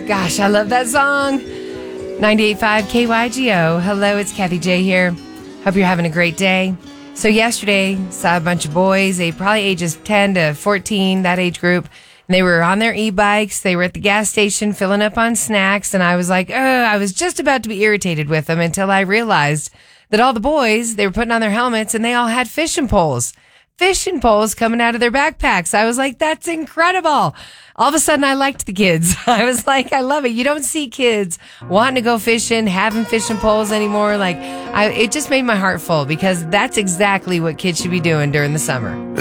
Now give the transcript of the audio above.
Gosh, I love that song. 98.5 KYGO. Hello, it's Kathy J here. Hope you're having a great day. So yesterday, saw a bunch of boys, they probably ages 10 to 14, that age group. And they were on their e-bikes. They were at the gas station filling up on snacks. And I was like, I was just about to be irritated with them until I realized that all the boys, they were putting on their helmets and they all had fishing poles. Fishing poles coming out of their backpacks. I was like, that's incredible. All of a sudden, I liked the kids. I was like, I love it. You don't see kids wanting to go fishing, having fishing poles anymore. It just made my heart full because that's exactly what kids should be doing during the summer.